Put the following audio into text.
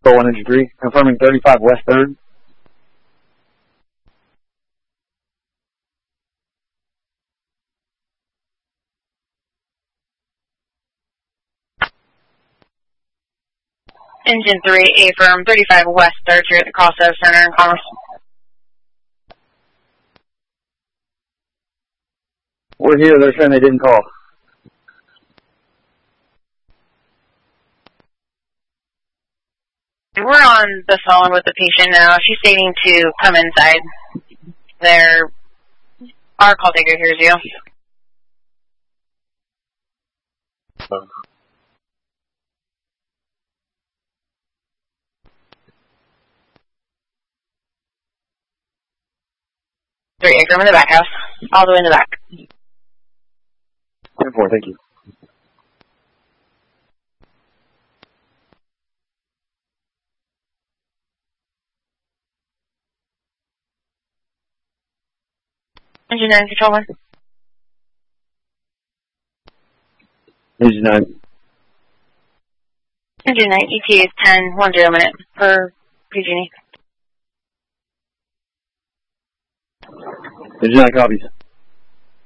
1 Engine 3, confirming 35 West 3rd. Engine 3, affirm, 35 West 3rd, you're at the call service center in Commerce. We're here, they're saying they didn't call. We're on the phone with the patient now. She's stating to come inside. Our call taker hears you. Three acre in the back house. All the way in the back. 10-4, thank you. Engine 9, control 1. Engine 9. Engine 9, ETA is 10:10 minute per PG&E. Engine 9 copies.